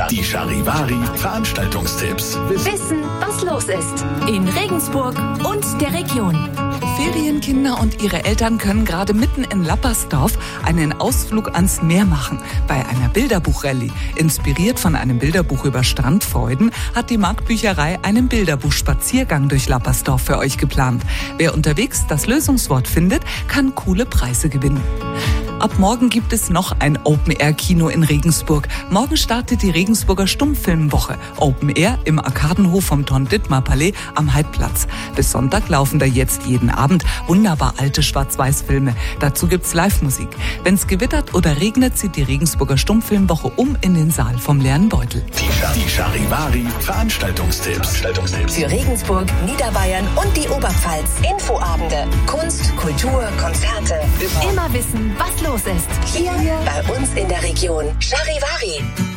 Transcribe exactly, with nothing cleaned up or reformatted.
Die Charivari Veranstaltungstipps. Wissen, was los ist in Regensburg und der Region. Ferienkinder und ihre Eltern können gerade mitten in Lappersdorf einen Ausflug ans Meer machen. Bei einer Bilderbuchrallye. Inspiriert von einem Bilderbuch über Strandfreuden hat die Marktbücherei einen Bilderbuchspaziergang durch Lappersdorf für euch geplant. Wer unterwegs das Lösungswort findet, kann coole Preise gewinnen. Ab morgen gibt es noch ein Open-Air-Kino in Regensburg. Morgen startet die Regensburger Stummfilmwoche. Open-Air im Arkadenhof vom Ton-Dittmar-Palais am Heidplatz. Bis Sonntag laufen da jetzt jeden Abend wunderbar alte Schwarz-Weiß-Filme. Dazu gibt's Live-Musik. Wenn's gewittert oder regnet, zieht die Regensburger Stummfilmwoche um in den Saal vom leeren Beutel. Die Charivari Veranstaltungstipps. Veranstaltungstipps. Für Regensburg, Niederbayern und die Oberpfalz. Infoabende, Kunst, Kultur, Konzerte. Immer wissen, was los ist. Hier bei uns in der Region. Charivari.